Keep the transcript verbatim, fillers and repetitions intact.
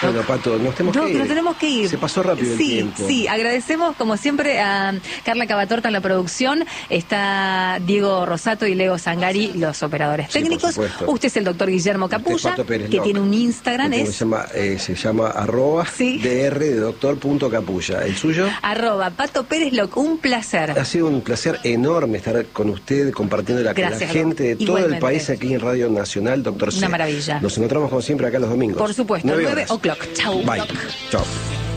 Bueno, Pato, nos tenemos no, que ir. Nos tenemos que ir. Se pasó rápido sí, el tiempo. Sí, agradecemos como siempre a Carla Cavatorta en la producción, está Diego Rosato y Leo Zangari, los operadores Sí, técnicos. Usted es el doctor Guillermo Capulla, Pérez, que Loc. tiene un Instagram, es... Se llama, eh, se llama arroba sí. dr de doctor punto capulla. ¿El suyo? Arroba Pato Pérez Loc. Un placer. Ha sido un placer enorme estar con usted, compartiendo la, la gente de todo Igualmente. el país aquí en Radio Nacional, doctor C. Una maravilla. Nos encontramos como siempre acá los domingos. Por supuesto, nueve o'clock. Chau. Bye. Chau.